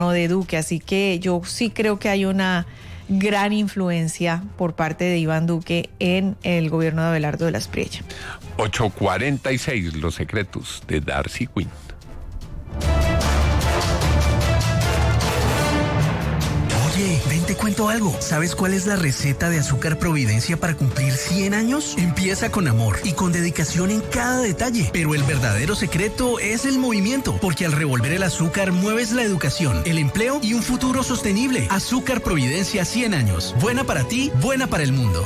de Duque, así que yo sí creo que hay una gran influencia por parte de Iván Duque en el gobierno de Abelardo de la Espriella. 8:46, los secretos de Darcy Quinn. Oye, ven, te cuento algo. ¿Sabes cuál es la receta de Azúcar Providencia para cumplir 100 años? Empieza con amor y con dedicación en cada detalle. Pero el verdadero secreto es el movimiento, porque al revolver el azúcar mueves la educación, el empleo y un futuro sostenible. Azúcar Providencia 100 años. Buena para ti, buena para el mundo.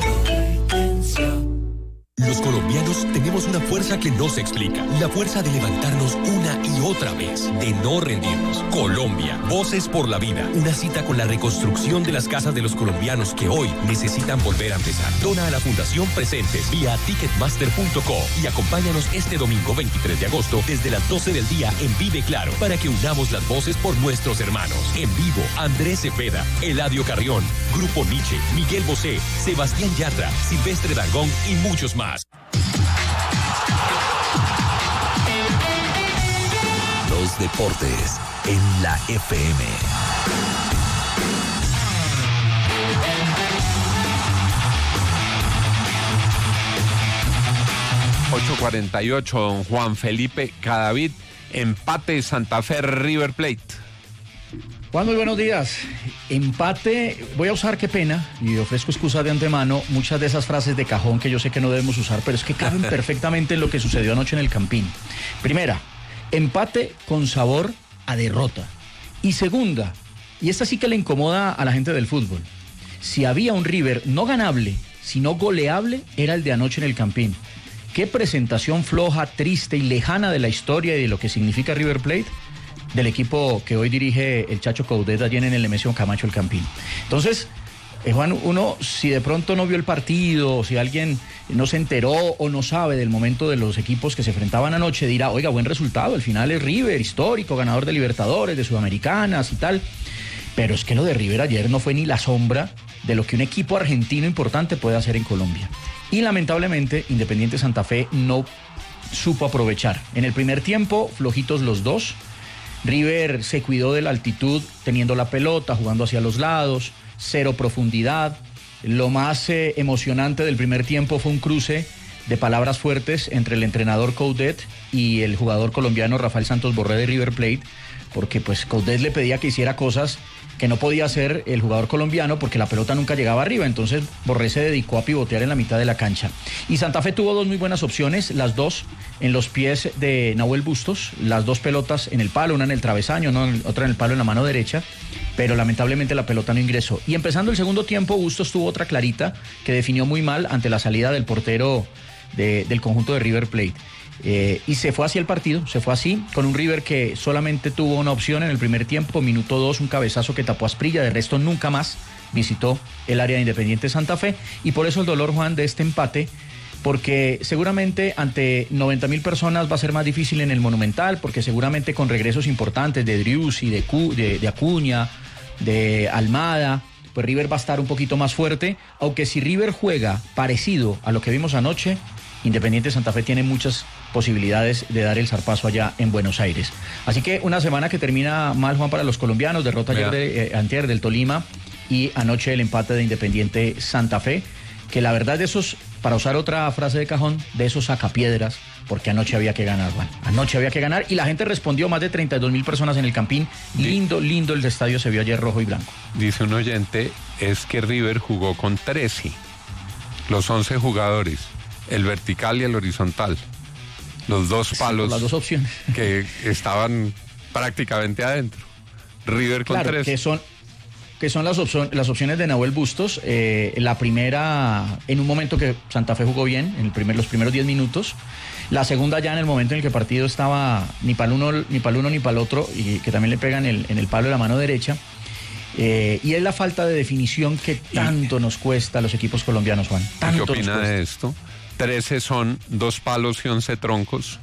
Los colombianos tenemos una fuerza que no se explica. La fuerza de levantarnos una y otra vez, de no rendirnos. Colombia, Voces por la Vida. Una cita con la reconstrucción de las casas de los colombianos que hoy necesitan volver a empezar. Dona a la Fundación Presentes vía ticketmaster.co y acompáñanos este domingo 23 de agosto desde las 12 del día en Vive Claro para que unamos las voces por nuestros hermanos. En vivo, Andrés Cepeda, Eladio Carrión, Grupo Nietzsche, Miguel Bosé, Sebastián Yatra, Silvestre Dangond y muchos más. Los deportes en la FM. $8:48, don Juan Felipe Cadavid, empate Santa Fe River Plate. Juan, muy buenos días. Empate, voy a usar, qué pena, y ofrezco excusa de antemano, muchas de esas frases de cajón que yo sé que no debemos usar, pero es que caben perfectamente en lo que sucedió anoche en el Campín. Primera, empate con sabor a derrota. Y segunda, y esta sí que le incomoda a la gente del fútbol, si había un River no ganable, sino goleable, era el de anoche en el Campín. Qué presentación floja, triste y lejana de la historia y de lo que significa River Plate, del equipo que hoy dirige el Chacho Coudet allí en el Nemesio Camacho el Campín. Entonces, Juan, uno si de pronto no vio el partido, si alguien no se enteró o no sabe del momento de los equipos que se enfrentaban anoche, dirá, oiga, buen resultado, al final es River, histórico, ganador de Libertadores, de Sudamericanas y tal. Pero es que lo de River ayer no fue ni la sombra de lo que un equipo argentino importante puede hacer en Colombia. Y lamentablemente, Independiente Santa Fe no supo aprovechar. En el primer tiempo, flojitos los dos. River se cuidó de la altitud teniendo la pelota, jugando hacia los lados, cero profundidad. Lo más emocionante del primer tiempo fue un cruce de palabras fuertes entre el entrenador Coudet y el jugador colombiano Rafael Santos Borré de River Plate, porque pues Coudet le pedía que hiciera cosas que no podía hacer el jugador colombiano porque la pelota nunca llegaba arriba, entonces Borré se dedicó a pivotear en la mitad de la cancha. Y Santa Fe tuvo dos muy buenas opciones, las dos en los pies de Nahuel Bustos, las dos pelotas en el palo, una en el travesaño, otra en el palo en la mano derecha, pero lamentablemente la pelota no ingresó. Y empezando el segundo tiempo, Bustos tuvo otra clarita que definió muy mal ante la salida del portero del conjunto de River Plate. Y se fue así el partido, se fue así, con un River que solamente tuvo una opción en el primer tiempo, minuto 2, un cabezazo que tapó a Asprilla, de resto nunca más visitó el área de Independiente Santa Fe, y por eso el dolor, Juan, de este empate, porque seguramente ante 90.000 personas va a ser más difícil en el Monumental, porque seguramente con regresos importantes de Driussi, de Acuña, de Almada, pues River va a estar un poquito más fuerte, aunque si River juega parecido a lo que vimos anoche, Independiente Santa Fe tiene muchas posibilidades de dar el zarpazo allá en Buenos Aires. Así que una semana que termina mal, Juan, para los colombianos, derrota antier del Tolima y anoche el empate de Independiente Santa Fe, que la verdad de esos, para usar otra frase de cajón, de esos sacapiedras, porque anoche había que ganar, Juan. Anoche había que ganar y la gente respondió, más de 32.000 personas en el Campín. Lindo el estadio se vio ayer rojo y blanco. Dice un oyente, es que River jugó con 13, los 11 jugadores, el vertical y el horizontal, los dos palos, las dos opciones que estaban prácticamente adentro. River con 13. Que son las opciones de Nahuel Bustos. La primera, en un momento que Santa Fe jugó bien, en los primeros 10 minutos. La segunda ya en el momento en el que el partido estaba ni para el uno ni para el otro, y que también le pegan en el palo de la mano derecha. Y es la falta de definición que tanto nos cuesta a los equipos colombianos, Juan. ¿Qué opina de esto? 13 son 2 palos y 11 troncos.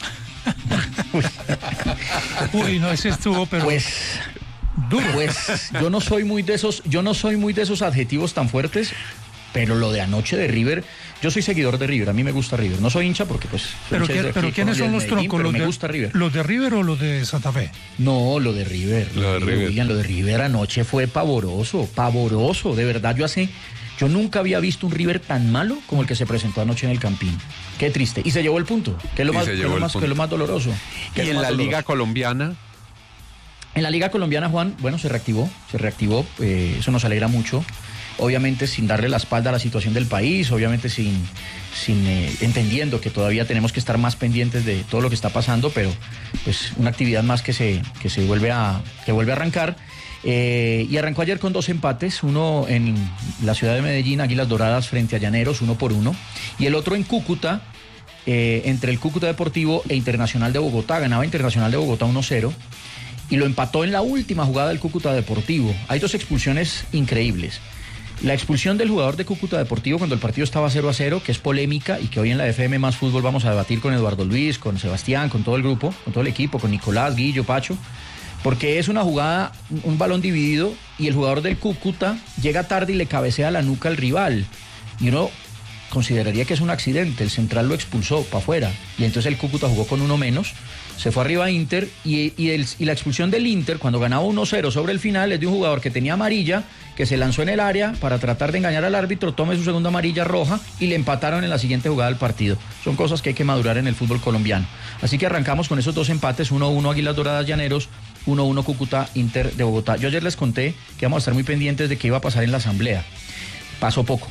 Uy, no, ese estuvo, pero duro. Pues yo no soy muy de esos adjetivos tan fuertes, Pero lo de anoche de River, yo soy seguidor de River, a mí me gusta River. No soy hincha porque pues... Pero ¿quiénes son los troncos? Me gusta River. ¿Los de River o los de Santa Fe? No, lo de River. William, lo de River anoche fue pavoroso, de verdad. Yo nunca había visto un River tan malo como el que se presentó anoche en el Campín. Qué triste. Y se llevó el punto, que es lo más doloroso. ¿Y en la Liga Colombiana? En la Liga Colombiana, Juan, bueno, se reactivó, eso nos alegra mucho. Obviamente sin darle la espalda a la situación del país, obviamente entendiendo que todavía tenemos que estar más pendientes de todo lo que está pasando, pero pues una actividad más que vuelve a arrancar. Y arrancó ayer con 2 empates, uno en la ciudad de Medellín, Águilas Doradas frente a Llaneros, 1-1, y el otro en Cúcuta, entre el Cúcuta Deportivo e Internacional de Bogotá. Ganaba Internacional de Bogotá 1-0 y lo empató en la última jugada del Cúcuta Deportivo. Hay 2 expulsiones increíbles. La expulsión del jugador de Cúcuta Deportivo cuando el partido estaba 0-0, que es polémica y que hoy en la FM Más Fútbol vamos a debatir con Eduardo Luis, con Sebastián, con todo el grupo, con todo el equipo, con Nicolás, Guillo, Pacho, porque es una jugada, un balón dividido y el jugador del Cúcuta llega tarde y le cabecea la nuca al rival. Y uno consideraría que es un accidente, el central lo expulsó para afuera y entonces el Cúcuta jugó con uno menos, se fue arriba a Inter y la expulsión del Inter cuando ganaba 1-0 sobre el final es de un jugador que tenía amarilla, que se lanzó en el área para tratar de engañar al árbitro, tome su segunda amarilla roja y le empataron en la siguiente jugada del partido. Son cosas que hay que madurar en el fútbol colombiano. Así que arrancamos con esos 2 empates, 1-1 Águilas Doradas Llaneros, 1-1 Cúcuta Inter de Bogotá. Yo ayer les conté que vamos a estar muy pendientes de qué iba a pasar en la asamblea. Pasó poco,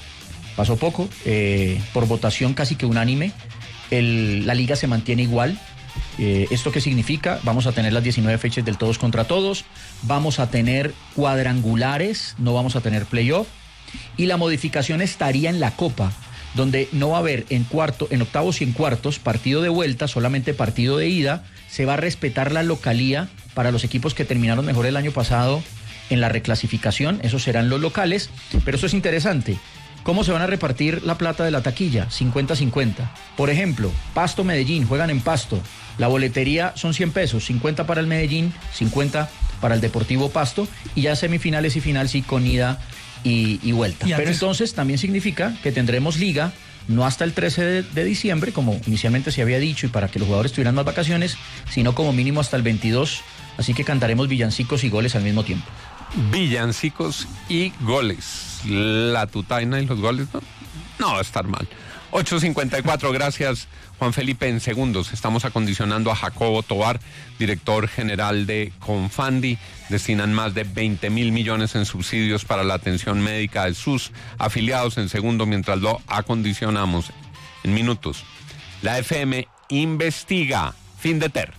por votación casi que unánime, la liga se mantiene igual. ¿Esto qué significa? Vamos a tener las 19 fechas del todos contra todos, vamos a tener cuadrangulares, no vamos a tener playoff, y la modificación estaría en la Copa, donde no va a haber en octavos y en cuartos partido de vuelta, solamente partido de ida. Se va a respetar la localía para los equipos que terminaron mejor el año pasado en la reclasificación, esos serán los locales, pero eso es interesante. ¿Cómo se van a repartir la plata de la taquilla? 50-50. Por ejemplo, Pasto Medellín, juegan en Pasto. La boletería son 100 pesos, 50 para el Medellín, 50 para el Deportivo Pasto, y ya semifinales y final sí con ida y vuelta. Pero entonces también significa que tendremos liga, no hasta el 13 de diciembre, como inicialmente se había dicho, y para que los jugadores tuvieran más vacaciones, sino como mínimo hasta el 22, así que cantaremos villancicos y goles al mismo tiempo. Villancicos y goles. La tutaina y los goles, no va a estar mal. 8:54, gracias Juan Felipe. En segundos estamos acondicionando a Jacobo Tovar, director general de Confandi. Destinan más de 20.000 millones en subsidios para la atención médica de sus afiliados. En segundo, mientras lo acondicionamos, en minutos. La FM investiga. Findeter.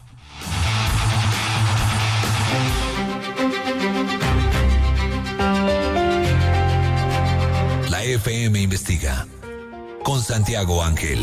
La FM investiga con Santiago Ángel.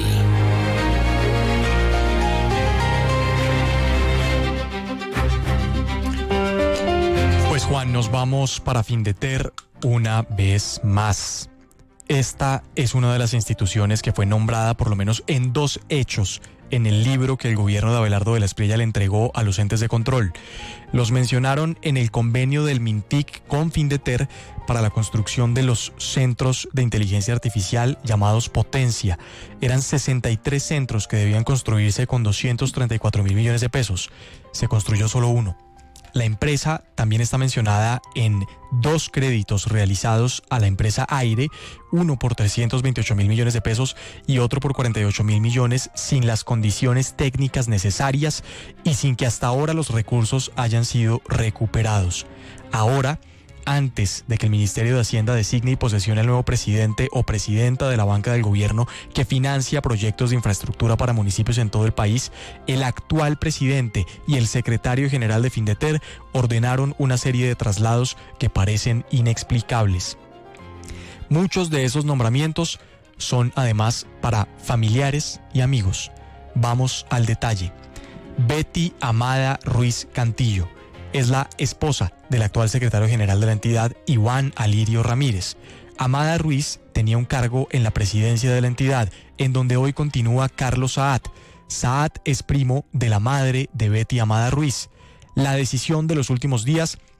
Pues Juan, nos vamos para Findeter una vez más. Esta es una de las instituciones que fue nombrada por lo menos en 2 hechos en el libro que el gobierno de Abelardo de la Espriella le entregó a los entes de control. Los mencionaron en el convenio del MINTIC con Findeter para la construcción de los centros de inteligencia artificial llamados Potencia. Eran 63 centros que debían construirse con 234.000 millones de pesos. Se construyó solo uno. La empresa también está mencionada en 2 créditos realizados a la empresa Aire, uno por 328.000 millones de pesos y otro por 48.000 millones, sin las condiciones técnicas necesarias y sin que hasta ahora los recursos hayan sido recuperados. Ahora, antes de que el Ministerio de Hacienda designe y posesione al nuevo presidente o presidenta de la banca del gobierno que financia proyectos de infraestructura para municipios en todo el país, el actual presidente y el secretario general de Findeter ordenaron una serie de traslados que parecen inexplicables. Muchos de esos nombramientos son además para familiares y amigos. Vamos al detalle. Betty Amada Ruiz Cantillo es la esposa del actual secretario general de la entidad, Iván Alirio Ramírez. Amada Ruiz tenía un cargo en la presidencia de la entidad, en donde hoy continúa Carlos Saad. Saad es primo de la madre de Betty Amada Ruiz. La decisión de los últimos días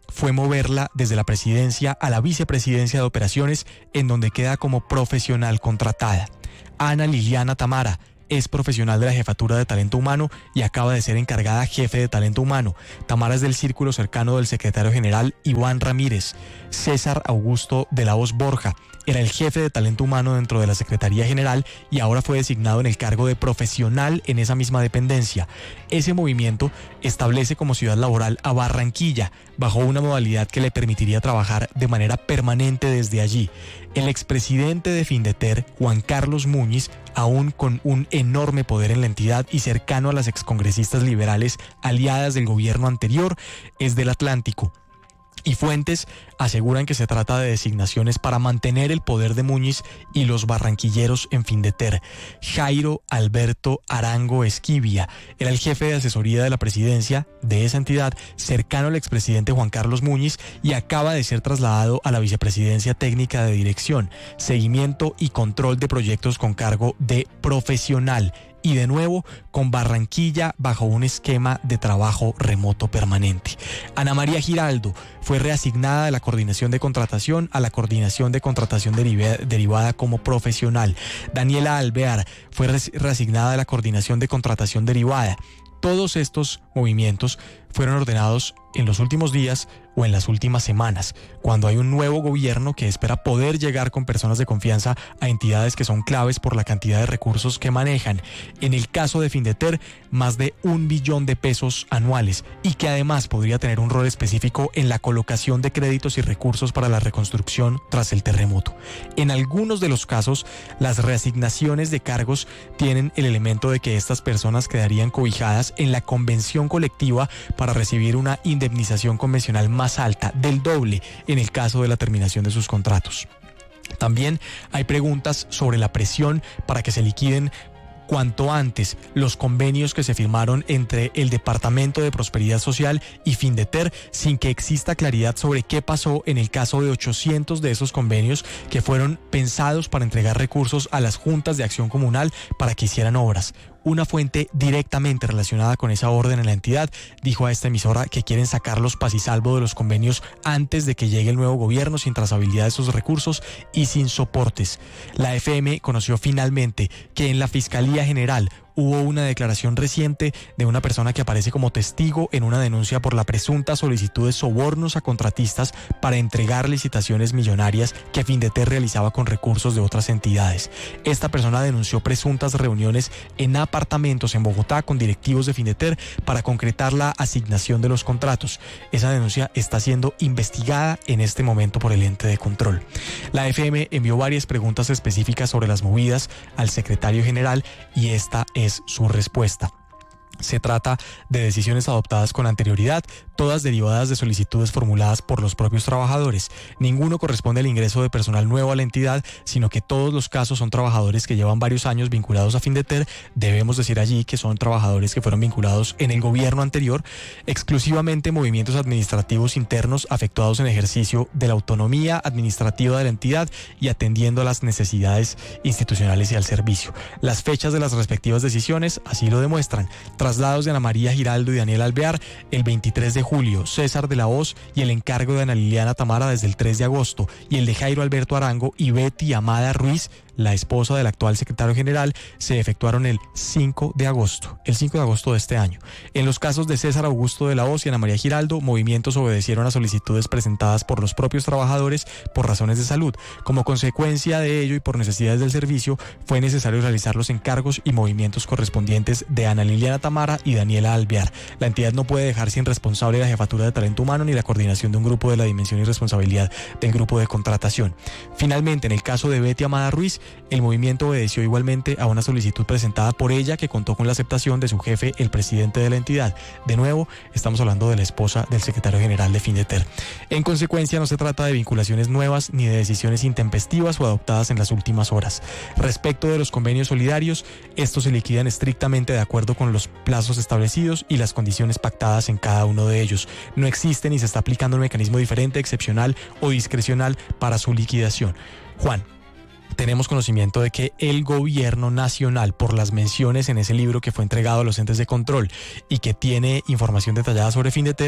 fue moverla desde la presidencia a la vicepresidencia de operaciones, en donde queda como profesional contratada. Ana Liliana Tamara es profesional de la Jefatura de Talento Humano y acaba de ser encargada jefe de Talento Humano. Tamara es del círculo cercano del secretario general Iván Ramírez. César Augusto de la Hoz Borja era el jefe de Talento Humano dentro de la Secretaría General y ahora fue designado en el cargo de profesional en esa misma dependencia. Ese movimiento establece como ciudad laboral a Barranquilla, bajo una modalidad que le permitiría trabajar de manera permanente desde allí. El expresidente de Findeter, Juan Carlos Muñiz, aún con un enorme poder en la entidad y cercano a las excongresistas liberales aliadas del gobierno anterior, es del Atlántico. Y fuentes aseguran que se trata de designaciones para mantener el poder de Muñiz y los barranquilleros en Findeter. Jairo Alberto Arango Esquivia era el jefe de asesoría de la presidencia de esa entidad, cercano al expresidente Juan Carlos Muñiz, y acaba de ser trasladado a la vicepresidencia técnica de dirección, seguimiento y control de proyectos con cargo de profesional. Y de nuevo con Barranquilla bajo un esquema de trabajo remoto permanente. Ana María Giraldo fue reasignada de la coordinación de contratación a la coordinación de contratación derivada como profesional. Daniela Alvear fue reasignada de la coordinación de contratación derivada. Todos estos movimientos fueron ordenados en los últimos días o en las últimas semanas, cuando hay un nuevo gobierno que espera poder llegar con personas de confianza a entidades que son claves por la cantidad de recursos que manejan. En el caso de Findeter, más de 1 billón de pesos anuales, y que además podría tener un rol específico en la colocación de créditos y recursos para la reconstrucción tras el terremoto. En algunos de los casos, las reasignaciones de cargos tienen el elemento de que estas personas quedarían cobijadas en la convención colectiva para recibir una indemnización convencional más alta, del doble en el caso de la terminación de sus contratos. También hay preguntas sobre la presión para que se liquiden cuanto antes los convenios que se firmaron entre el Departamento de Prosperidad Social y Findeter, sin que exista claridad sobre qué pasó en el caso de 800 de esos convenios que fueron pensados para entregar recursos a las juntas de acción comunal para que hicieran obras. Una fuente directamente relacionada con esa orden en la entidad dijo a esta emisora que quieren sacarlos paz y salvo de los convenios antes de que llegue el nuevo gobierno, sin trazabilidad de esos recursos y sin soportes. La FM conoció finalmente que en la Fiscalía General hubo una declaración reciente de una persona que aparece como testigo en una denuncia por la presunta solicitud de sobornos a contratistas para entregar licitaciones millonarias que Findeter realizaba con recursos de otras entidades. Esta persona denunció presuntas reuniones en apartamentos en Bogotá con directivos de Findeter para concretar la asignación de los contratos. Esa denuncia está siendo investigada en este momento por el ente de control. La FM envió varias preguntas específicas sobre las movidas al secretario general y esta es su respuesta. Se trata de decisiones adoptadas con anterioridad, todas derivadas de solicitudes formuladas por los propios trabajadores. Ninguno corresponde al ingreso de personal nuevo a la entidad, sino que todos los casos son trabajadores que llevan varios años vinculados a Findeter. Debemos decir allí que son trabajadores que fueron vinculados en el gobierno anterior, exclusivamente movimientos administrativos internos afectuados en ejercicio de la autonomía administrativa de la entidad y atendiendo a las necesidades institucionales y al servicio. Las fechas de las respectivas decisiones así lo demuestran. Traslados de Ana María Giraldo y Daniel Alvear el 23 de julio, César de la Hoz y el encargo de Ana Liliana Tamara desde el 3 de agosto y el de Jairo Alberto Arango y Betty Amada Ruiz, la esposa del actual secretario general, se efectuaron el 5 de agosto de este año. En los casos de César Augusto de la Hoz y Ana María Giraldo, movimientos obedecieron a solicitudes presentadas por los propios trabajadores por razones de salud. Como consecuencia de ello y por necesidades del servicio, fue necesario realizar los encargos y movimientos correspondientes de Ana Liliana Tamara y Daniela Alvear. La entidad no puede dejar sin responsable la Jefatura de Talento Humano ni la coordinación de un grupo de la dimensión y responsabilidad del grupo de contratación. Finalmente, en el caso de Betty Amada Ruiz, el movimiento obedeció igualmente a una solicitud presentada por ella que contó con la aceptación de su jefe, el presidente de la entidad. De nuevo, estamos hablando de la esposa del secretario general de Findeter. En consecuencia, no se trata de vinculaciones nuevas ni de decisiones intempestivas o adoptadas en las últimas horas. Respecto de los convenios solidarios, estos se liquidan estrictamente de acuerdo con los plazos establecidos y las condiciones pactadas en cada uno de ellos. No existe ni se está aplicando un mecanismo diferente, excepcional o discrecional para su liquidación. Juan, tenemos conocimiento de que el gobierno nacional, por las menciones en ese libro que fue entregado a los entes de control y que tiene información detallada sobre Findeter,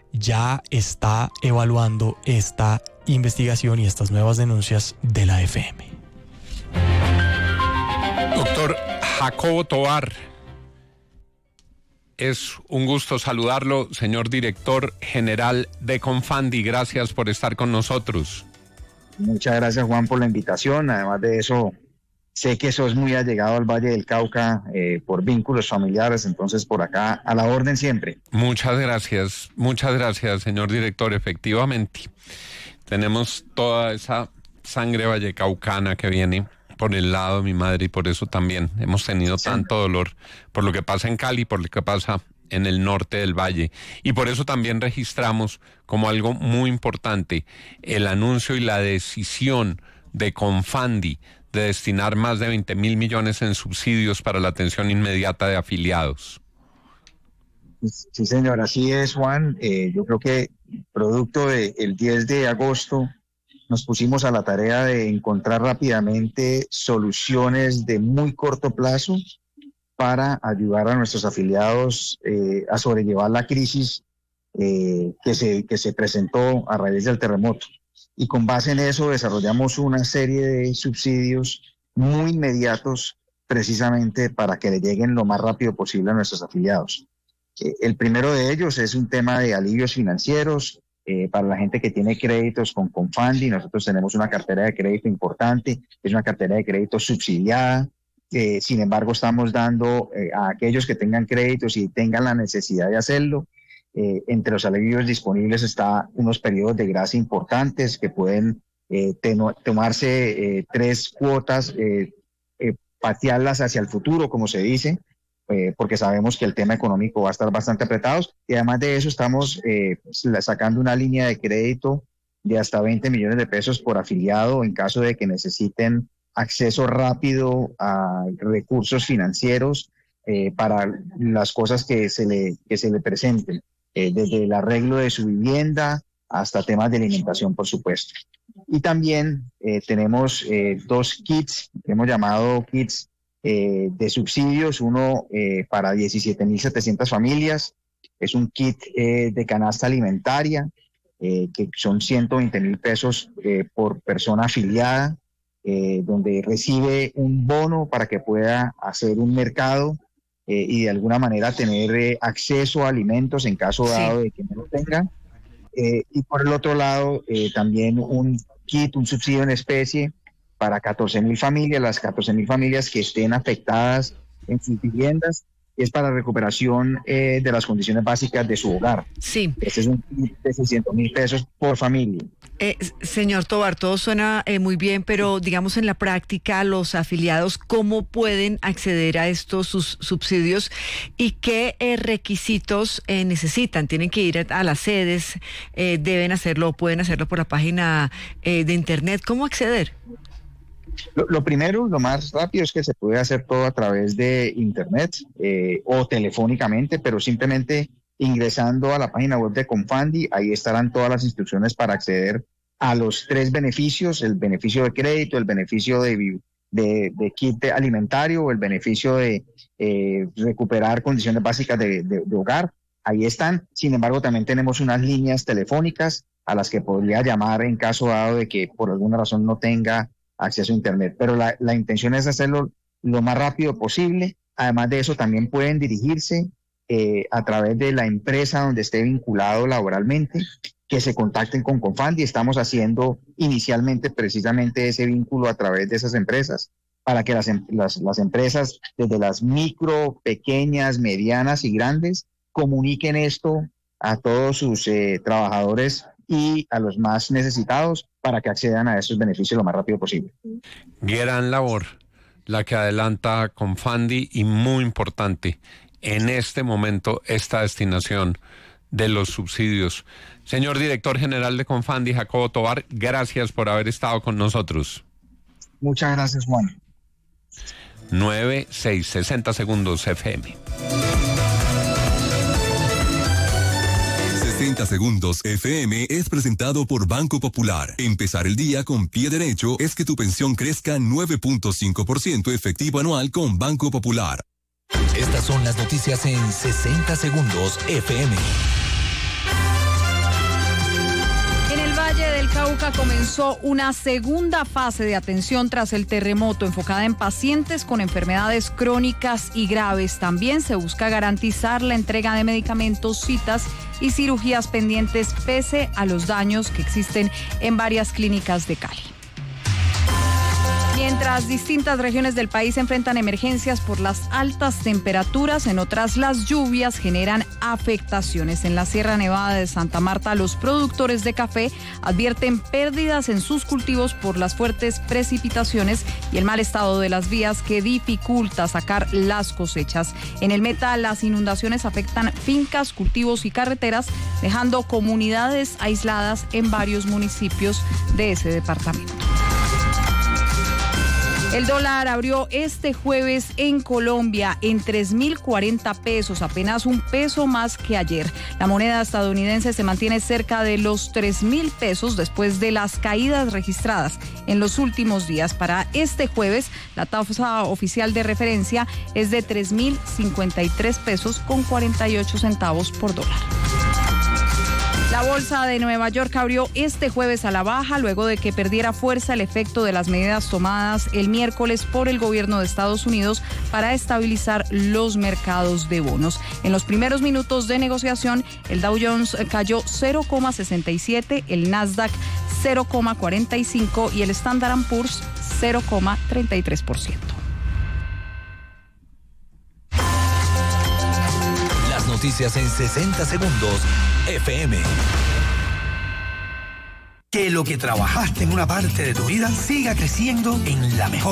ya está evaluando esta investigación y estas nuevas denuncias de la FM. Doctor Jacobo Tovar, es un gusto saludarlo, señor director general de Confandi. Gracias por estar con nosotros. Muchas gracias, Juan, por la invitación. Además de eso, sé que sos muy allegado al Valle del Cauca por vínculos familiares, entonces por acá a la orden siempre. Muchas gracias, señor director. Efectivamente, tenemos toda esa sangre vallecaucana que viene por el lado de mi madre y por eso también hemos tenido tanto dolor por lo que pasa en Cali, por lo que pasa en el norte del valle. Y por eso también registramos como algo muy importante el anuncio y la decisión de Confandi de destinar más de 20.000 millones en subsidios para la atención inmediata de afiliados. Sí, señor, así es, Juan. Yo creo que producto del 10 de agosto nos pusimos a la tarea de encontrar rápidamente soluciones de muy corto plazo para ayudar a nuestros afiliados a sobrellevar la crisis que se presentó a raíz del terremoto. Y con base en eso desarrollamos una serie de subsidios muy inmediatos precisamente para que le lleguen lo más rápido posible a nuestros afiliados. El primero de ellos es un tema de alivios financieros para la gente que tiene créditos con Confandi. Nosotros tenemos una cartera de crédito importante, es una cartera de crédito subsidiada. Sin embargo, estamos dando a aquellos que tengan créditos y tengan la necesidad de hacerlo. Entre los alivios disponibles está unos periodos de gracia importantes que pueden tomarse 3 cuotas, patearlas hacia el futuro, como se dice, porque sabemos que el tema económico va a estar bastante apretado. Y además de eso estamos sacando una línea de crédito de hasta 20 millones de pesos por afiliado en caso de que necesiten acceso rápido a recursos financieros para las cosas que se le presenten, desde el arreglo de su vivienda hasta temas de alimentación, por supuesto. Y también tenemos 2 kits que hemos llamado kits de subsidios, uno para 17.700 familias, es un kit de canasta alimentaria, que son 120.000 pesos por persona afiliada, donde recibe un bono para que pueda hacer un mercado y de alguna manera tener acceso a alimentos en caso dado de que no lo tenga. Y por el otro lado, también un kit, un subsidio en especie para 14.000 familias, las 14.000 familias que estén afectadas en sus viviendas, es para recuperación de las condiciones básicas de su hogar. Sí. Ese es un kit de 600.000 pesos por familia. Señor Tovar, todo suena muy bien, pero digamos en la práctica, los afiliados, ¿cómo pueden acceder a estos subsidios y qué requisitos necesitan? ¿Tienen que ir a las sedes? ¿Deben hacerlo o pueden hacerlo por la página de internet? ¿Cómo acceder? Lo primero, lo más rápido es que se puede hacer todo a través de internet o telefónicamente, pero simplemente ingresando a la página web de Confandi, ahí estarán todas las instrucciones para acceder a los 3 beneficios: el beneficio de crédito, el beneficio de kit alimentario, el beneficio de recuperar condiciones básicas de hogar. Ahí están. Sin embargo, también tenemos unas líneas telefónicas a las que podría llamar en caso dado de que por alguna razón no tenga acceso a internet, pero la intención es hacerlo lo más rápido posible. Además de eso, también pueden dirigirse a través de la empresa donde esté vinculado laboralmente, que se contacten con Confandi. Estamos haciendo inicialmente precisamente ese vínculo a través de esas empresas, para que las empresas, desde las micro, pequeñas, medianas y grandes, comuniquen esto a todos sus trabajadores y a los más necesitados para que accedan a esos beneficios lo más rápido posible. Gran labor la que adelanta Confandi y muy importante en este momento esta destinación de los subsidios. Señor director general de Confandi, Jacobo Tovar, gracias por haber estado con nosotros. Muchas gracias, Juan. 9-6-60 segundos FM. 60 segundos FM es presentado por Banco Popular. Empezar el día con pie derecho es que tu pensión crezca 9.5% efectivo anual con Banco Popular. Estas son las noticias en 60 segundos FM. Cauca comenzó una segunda fase de atención tras el terremoto enfocada en pacientes con enfermedades crónicas y graves. También se busca garantizar la entrega de medicamentos, citas y cirugías pendientes pese a los daños que existen en varias clínicas de Cali. Mientras distintas regiones del país enfrentan emergencias por las altas temperaturas, en otras las lluvias generan afectaciones. En la Sierra Nevada de Santa Marta, los productores de café advierten pérdidas en sus cultivos por las fuertes precipitaciones y el mal estado de las vías que dificulta sacar las cosechas. En el Meta, las inundaciones afectan fincas, cultivos y carreteras, dejando comunidades aisladas en varios municipios de ese departamento. El dólar abrió este jueves en Colombia en 3.040 pesos, apenas un peso más que ayer. La moneda estadounidense se mantiene cerca de los 3.000 pesos después de las caídas registradas en los últimos días. Para este jueves, la tasa oficial de referencia es de 3.053 pesos con 48 centavos por dólar. La bolsa de Nueva York abrió este jueves a la baja luego de que perdiera fuerza el efecto de las medidas tomadas el miércoles por el gobierno de Estados Unidos para estabilizar los mercados de bonos. En los primeros minutos de negociación, el Dow Jones cayó 0,67, el Nasdaq 0,45 y el Standard & Poor's 0,33%. Noticias en 60 segundos, FM. Que lo que trabajaste en una parte de tu vida siga creciendo en la mejor.